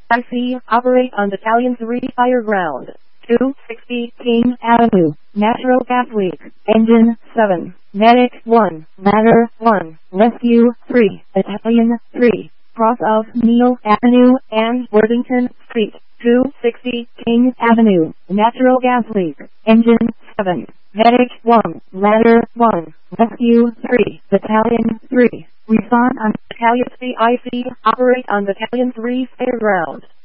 IC, operate on Battalion 3 Fireground. 260 King Avenue, natural gas leak, engine 7, medic 1, ladder 1, rescue 3, Battalion 3, cross of Neil Avenue and Worthington Street, 260 King Avenue, natural gas leak, engine 7, medic 1, ladder 1, rescue 3, Battalion 3, respond on Battalion CIC, operate on Battalion 3 Fairground.